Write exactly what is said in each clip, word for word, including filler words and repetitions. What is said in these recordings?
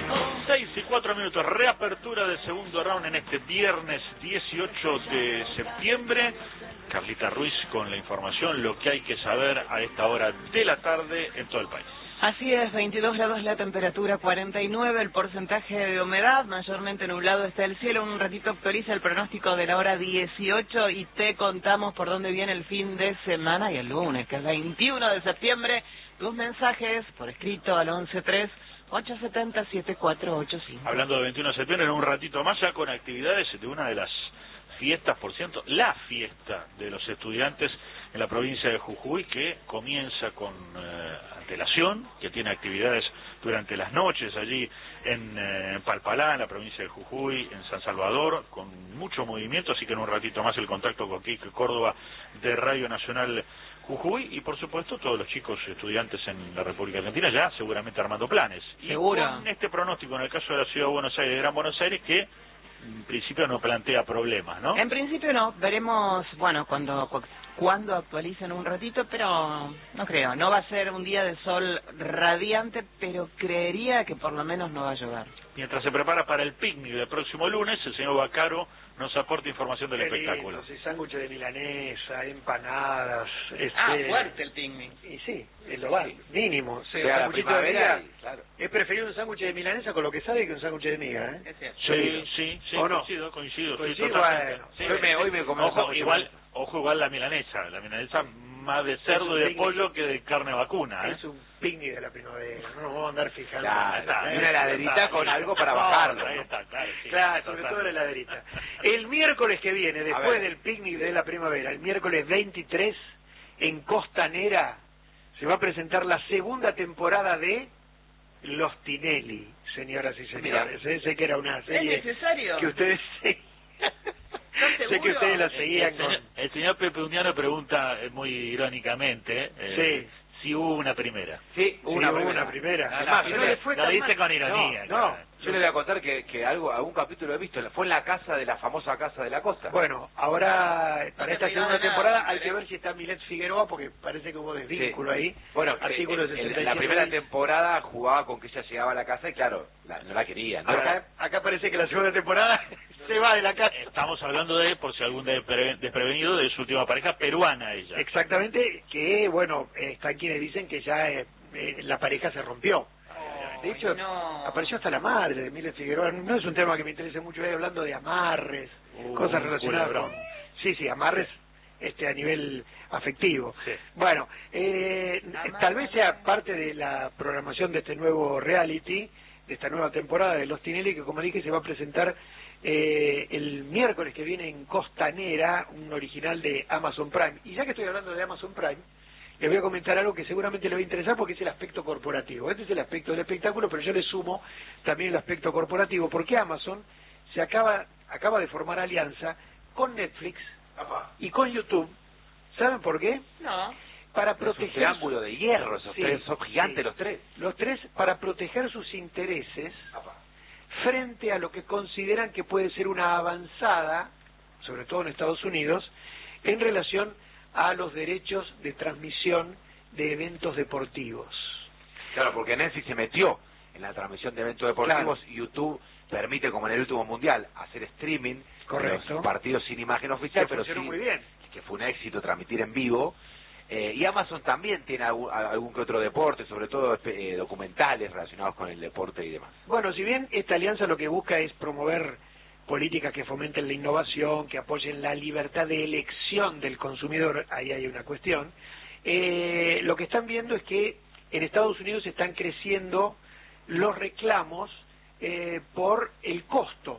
seis y cuatro minutos, reapertura del segundo round en este viernes dieciocho de septiembre. Carlita Ruiz con la información, lo que hay que saber a esta hora de la tarde en todo el país. Así es, veintidós grados la temperatura, cuarenta y nueve el porcentaje de humedad, mayormente nublado está el cielo. Un ratito actualiza el pronóstico de la hora dieciocho y te contamos por dónde viene el fin de semana y el lunes, que es veintiuno de septiembre. Tus mensajes por escrito al once tres, ocho siete cero, siete cuatro ocho cinco. Hablando de veintiuno de septiembre, en un ratito más ya con actividades de una de las fiestas, por cierto, la fiesta de los estudiantes en la provincia de Jujuy, que comienza con eh, antelación, que tiene actividades durante las noches allí en eh, Palpalá, en la provincia de Jujuy, en San Salvador, con mucho movimiento, así que en un ratito más el contacto con Quique Córdoba de Radio Nacional Jujuy, y por supuesto todos los chicos estudiantes en la República Argentina ya seguramente armando planes. Seguro. Y con este pronóstico en el caso de la Ciudad de Buenos Aires, de Gran Buenos Aires, que en principio no plantea problemas, ¿no? En principio no, veremos, bueno, cuando cuando actualicen un ratito, pero no creo, no va a ser un día de sol radiante, pero creería que por lo menos no va a llover. Mientras se prepara para el picnic del próximo lunes, el señor Bacaro nos aporta información del Qué espectáculo. lindo, sí, sándwiches de milanesa, empanadas. Este... Ah, fuerte el picnic. Y sí, es lo va, mínimo. Sí, o sea, la primavera, de claro. Es preferible un sándwich de milanesa con lo que sabe que un sándwich de miga, ¿eh? Es cierto. Sí, sí, sí, ¿O no? coincido, coincido. Coincido, sí, totalmente. bueno. Sí, hoy me, hoy me comí un ojo, sándwich igual, de- ojo igual la milanesa, la milanesa más de cerdo un y de picnic. pollo que de carne vacuna, ¿eh? Es un picnic de la primavera, no nos vamos a andar fijando. Claro, está, y una heladerita está, con está. algo para No, bajarlo, ahí ¿no? está, claro, sí, Claro, sobre total. todo la heladerita. El miércoles que viene, A después ver. del picnic de la primavera, el miércoles veintitrés, en Costanera, se va a presentar la segunda temporada de Los Tinelli, señoras y señores. Eh, Sé que era una serie ¿Es necesario? que ustedes se... sé que seguro? ustedes la El, seguían el con... señor, el señor Pepe Uniano pregunta eh, muy irónicamente eh, si hubo una primera. Sí, Una, una una primera. primera. No, Es no, más, pero no le fue lo tan dice mal. con ironía. No, claro. no. Yo le voy a contar que, que algo, algún capítulo he visto, fue en la casa de la famosa Casa de la Costa. Bueno, ahora para esta terminado segunda nada, temporada hay pero- que ver si está Milet Figueroa, porque parece que hubo desvínculo Sí. ahí. Bueno, Artículo eh, sesenta y en siete. la primera temporada jugaba con que ella llegaba a la casa y claro, la- no la querían. ¿no? Acá, acá parece que la segunda temporada se va de la casa. Estamos hablando de, por si algún despre- desprevenido, de su última pareja peruana ella. Exactamente, que bueno, eh, están quienes dicen que ya eh, eh, la pareja se rompió. De hecho, no. apareció hasta la madre de Milet Figueroa. No es un tema que me interese mucho, estoy hablando de amarres, Uh, cosas relacionadas culebrón. con... Sí, sí, amarres este a nivel afectivo. Sí. Bueno, eh, Amarres. tal vez sea parte de la programación de este nuevo reality, de esta nueva temporada de Los Tinelli, que como dije se va a presentar eh, el miércoles que viene en Costanera, un original de Amazon Prime. Y ya que estoy hablando de Amazon Prime, les voy a comentar algo que seguramente le va a interesar porque es el aspecto corporativo. Este es el aspecto del espectáculo, pero yo le sumo también el aspecto corporativo, porque Amazon se acaba, acaba de formar alianza con Netflix y con YouTube. ¿Saben por qué? No. Para Es un proteger... triángulo de hierro, esos Sí, tres, son gigantes sí. los tres. Los tres, para proteger sus intereses frente a lo que consideran que puede ser una avanzada, sobre todo en Estados Unidos, en relación a los derechos de transmisión de eventos deportivos. Claro, porque Netflix se metió en la transmisión de eventos deportivos y YouTube permite, como en el último mundial, hacer streaming Correcto. de los partidos sin imagen oficial, Que pero funcionó sí, muy bien. que fue un éxito transmitir en vivo. Eh, y Amazon también tiene algún, algún que otro deporte, sobre todo eh, documentales relacionados con el deporte y demás. Bueno, si bien esta alianza lo que busca es promover políticas que fomenten la innovación, que apoyen la libertad de elección del consumidor, ahí hay una cuestión, eh, lo que están viendo es que en Estados Unidos están creciendo los reclamos eh, por el costo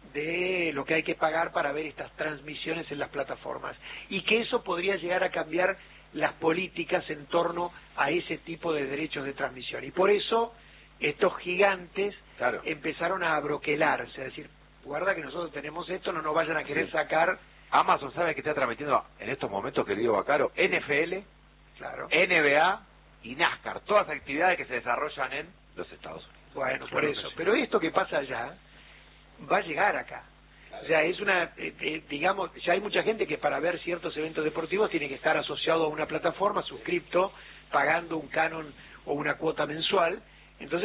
de lo que hay que pagar para ver estas transmisiones en las plataformas, y que eso podría llegar a cambiar las políticas en torno a ese tipo de derechos de transmisión. Y por eso estos gigantes Claro. empezaron a broquelarse, a decir, guarda que nosotros tenemos esto, no nos vayan a querer Sí. sacar. Amazon sabe que está transmitiendo en estos momentos, querido Bacaro, N F L, Claro. N B A y NASCAR, todas las actividades que se desarrollan en los Estados Unidos. Bueno, por Claro que eso. sí. Pero esto que pasa allá va a llegar acá. O sea, es una, eh, eh, digamos, ya hay mucha gente que para ver ciertos eventos deportivos tiene que estar asociado a una plataforma, suscripto, pagando un canon o una cuota mensual. Entonces,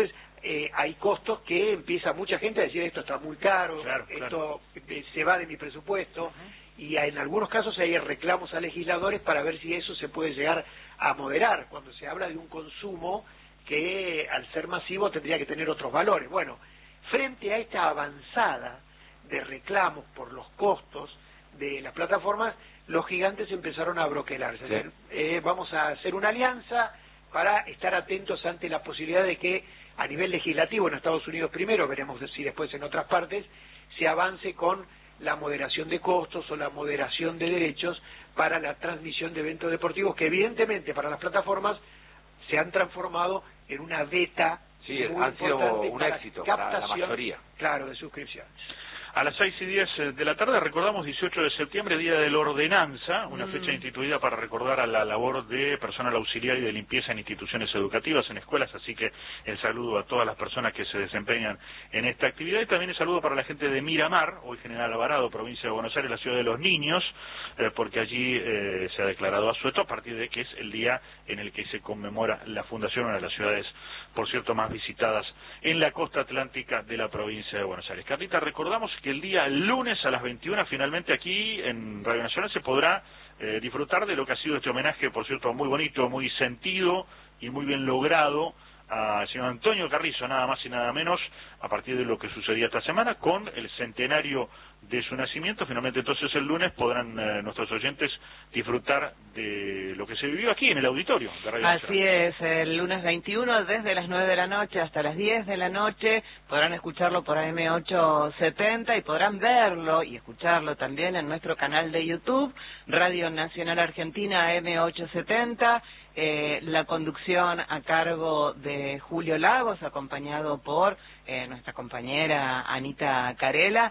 eh, hay costos que empieza mucha gente a decir esto está muy caro, claro, esto claro. eh, se va de mi presupuesto, uh-huh. y en algunos casos hay reclamos a legisladores para ver si eso se puede llegar a moderar, cuando se habla de un consumo que al ser masivo tendría que tener otros valores. Bueno, frente a esta avanzada de reclamos por los costos de las plataformas, los gigantes empezaron a broquelarse. Sí. Eh, vamos a hacer una alianza para estar atentos ante la posibilidad de que a nivel legislativo en Estados Unidos primero, veremos si después en otras partes, se avance con la moderación de costos o la moderación de derechos para la transmisión de eventos deportivos que evidentemente para las plataformas se han transformado en una beta. Sí, han sido un éxito para la mayoría. Claro, de suscripción. A las seis y diez de la tarde recordamos dieciocho de septiembre, Día de la Ordenanza, una mm. fecha instituida para recordar a la labor de personal auxiliar y de limpieza en instituciones educativas, en escuelas, así que el saludo a todas las personas que se desempeñan en esta actividad y también el saludo para la gente de Miramar, hoy General Alvarado, provincia de Buenos Aires, la ciudad de los niños, eh, porque allí eh, se ha declarado asueto a partir de que es el día en el que se conmemora la fundación, una de las ciudades, por cierto, más visitadas en la costa atlántica de la provincia de Buenos Aires. Carlita, recordamos que el día lunes a las veintiuna finalmente aquí en Radio Nacional se podrá eh, disfrutar de lo que ha sido este homenaje, por cierto, muy bonito, muy sentido y muy bien logrado al señor Antonio Carrizo, nada más y nada menos, a partir de lo que sucedía esta semana, con el centenario de su nacimiento. Finalmente entonces el lunes podrán eh, nuestros oyentes disfrutar de lo que se vivió aquí en el auditorio de Radio Así Nacional. es, el lunes veintiuno desde las nueve de la noche hasta las diez de la noche podrán escucharlo por A M ochocientos setenta y podrán verlo y escucharlo también en nuestro canal de YouTube, Radio Nacional Argentina A M ochocientos setenta. Eh, la conducción a cargo de Julio Lagos, acompañado por eh, nuestra compañera Anita Carela,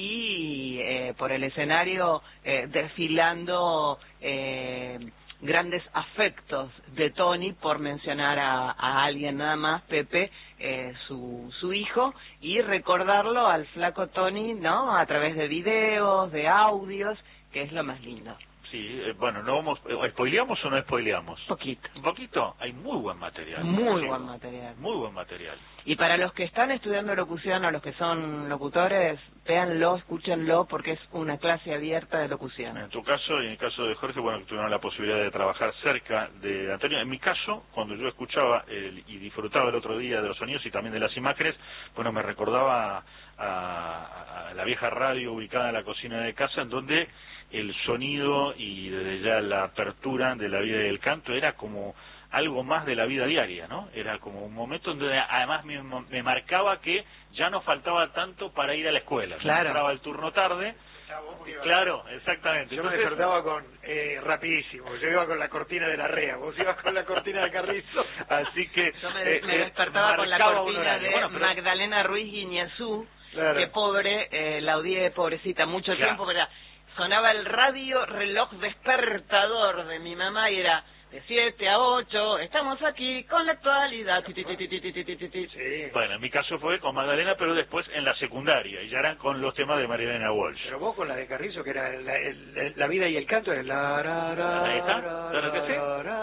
y eh, por el escenario eh, desfilando eh, grandes afectos de Tony, por mencionar a, a alguien nada más, Pepe, eh, su, su hijo, y recordarlo al flaco Tony, ¿no?, a través de videos, de audios, que es lo más lindo. Sí, eh, bueno, no vamos, ¿spoileamos o no spoileamos? Poquito. Un poquito, hay muy buen material. Muy sí, buen material. Muy buen material. Y para los que están estudiando locución o los que son locutores, véanlo, escúchenlo, porque es una clase abierta de locución. En tu caso y en el caso de Jorge, bueno, que tuvieron la posibilidad de trabajar cerca de Antonio. En mi caso, cuando yo escuchaba el, y disfrutaba el otro día de los sonidos y también de las imágenes, bueno, me recordaba a, a, a la vieja radio ubicada en la cocina de casa, en donde el sonido y desde ya la apertura de la vida y el canto era como algo más de la vida diaria, ¿no? Era como un momento donde además me, me marcaba que ya no faltaba tanto para ir a la escuela. Claro. Entraba el turno tarde. Claro, exactamente. Yo Entonces, me despertaba con, eh, rapidísimo, yo iba con la cortina de la Rea, vos ibas con la cortina de Carrizo. Así que... Yo me, eh, me despertaba eh, con la cortina de bueno, pero... Magdalena Ruiz Guiñazú, claro. Que pobre, eh, la odié, pobrecita, mucho claro. tiempo, pero sonaba el radio reloj despertador de mi mamá y era de siete a ocho, estamos aquí con la actualidad. Ti, ti, ti, ti, ti, ti, ti, ti. Sí. Bueno, en mi caso fue con Magdalena, pero después en la secundaria, y ya eran con los temas de Marilena Walsh. Pero vos con la de Carrizo, que era la, el, la vida y el canto, era la... Ra, ra, ahí está, claro que sí.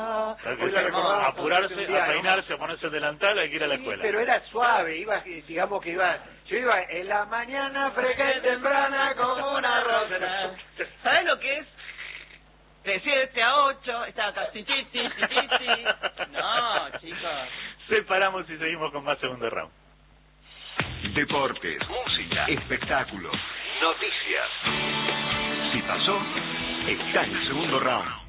A apurarse, a peinarse, a ponerse el delantal, hay que ir a la escuela. Sí, pero era suave, iba, digamos que iba... Yo iba en la mañana fresca y temprana como una rosa. ¿Sabes lo que es? De siete a ocho, estaba casi chichi, chichi. No, chicos. Separamos y seguimos con más segundo round. Deportes, música, espectáculos, noticias. Si pasó, está en el segundo round.